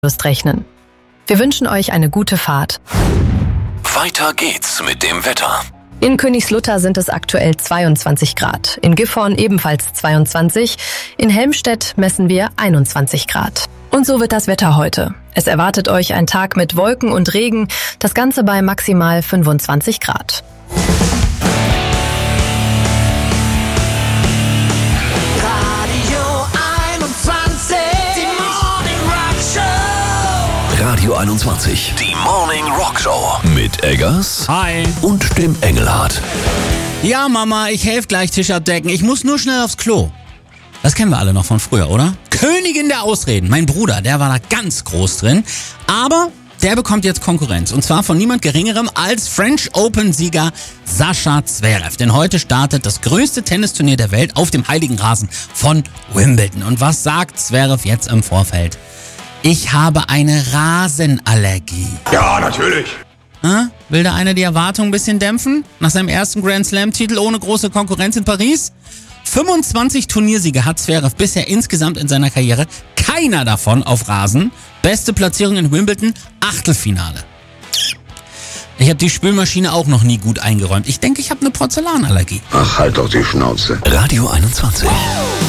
rechnen. Wir wünschen euch eine gute Fahrt. Weiter geht's mit dem Wetter. In Königslutter sind es aktuell 22 Grad, in Gifhorn ebenfalls 22, in Helmstedt messen wir 21 Grad. Und so wird das Wetter heute. Es erwartet euch ein Tag mit Wolken und Regen, das Ganze bei maximal 25 Grad. Radio 21, die Morning Rock Show mit Eggers. Hi. Und dem Engelhardt. Ja, Mama, ich helfe gleich Tisch abdecken. Ich muss nur schnell aufs Klo. Das kennen wir alle noch von früher, oder? Königin der Ausreden. Mein Bruder, der war da ganz groß drin. Aber der bekommt jetzt Konkurrenz. Und zwar von niemand Geringerem als French Open-Sieger Sascha Zverev. Denn heute startet das größte Tennisturnier der Welt auf dem heiligen Rasen von Wimbledon. Und was sagt Zverev jetzt im Vorfeld? Ich habe eine Rasenallergie. Ja, natürlich. Will der eine die Erwartung ein bisschen dämpfen? Nach seinem ersten Grand Slam-Titel ohne große Konkurrenz in Paris? 25 Turniersiege hat Zverev bisher insgesamt in seiner Karriere. Keiner davon auf Rasen. Beste Platzierung in Wimbledon, Achtelfinale. Ich habe die Spülmaschine auch noch nie gut eingeräumt. Ich denke, ich habe eine Porzellanallergie. Ach, halt doch die Schnauze. Radio 21.